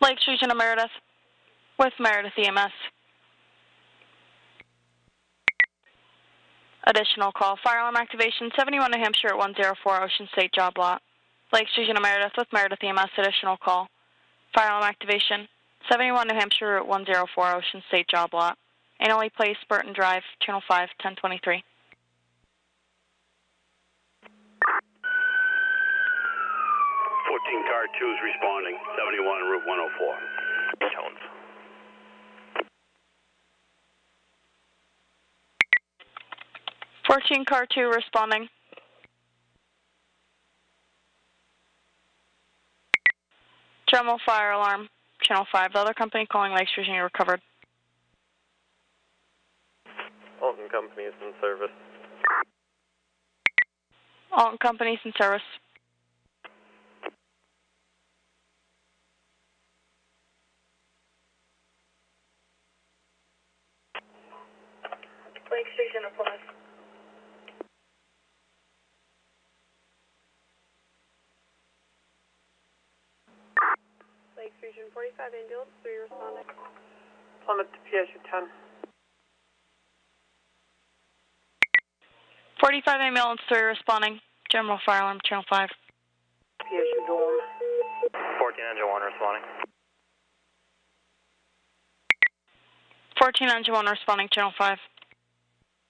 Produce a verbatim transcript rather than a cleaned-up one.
Lakes Region of Meredith with Meredith E M S. Additional call, fire alarm activation, seventy-one New Hampshire at one oh four Ocean State job lot. Lakes Region of Meredith with Meredith E M S, additional call. Fire alarm activation, seventy-one New Hampshire at one oh four Ocean State job lot. Annually Place, Burton Drive, Channel five, ten twenty-three. fourteen car two is responding, seventy-one Route one oh four. Tones. fourteen car two responding. Dremel fire alarm, Channel five. The other company calling Lakes Region recovered. Alton Company is in service. Alton Company's in service. Lakes Region of Plymouth. Lakes Region forty-five ambulance, three responding. Plymouth to P S U ten. forty-five ambulance, three responding. General fire alarm, Channel five. P S U Dorm. fourteen engine one responding. fourteen engine one responding, Channel five.